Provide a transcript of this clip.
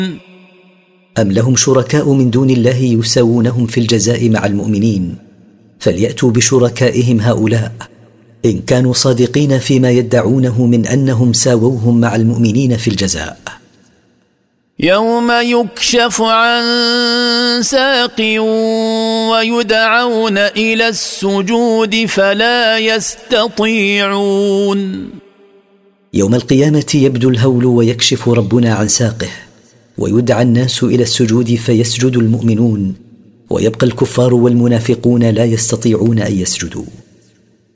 أم لهم شركاء من دون الله يساوونهم في الجزاء مع المؤمنين؟ فليأتوا بشركائهم هؤلاء إن كانوا صادقين فيما يدعونه من أنهم ساووهم مع المؤمنين في الجزاء. يوم يكشف عن ساق ويدعون إلى السجود فلا يستطيعون. يوم القيامة يبدو الهول ويكشف ربنا عن ساقه ويدعى الناس إلى السجود فيسجد المؤمنون، ويبقى الكفار والمنافقون لا يستطيعون أن يسجدوا.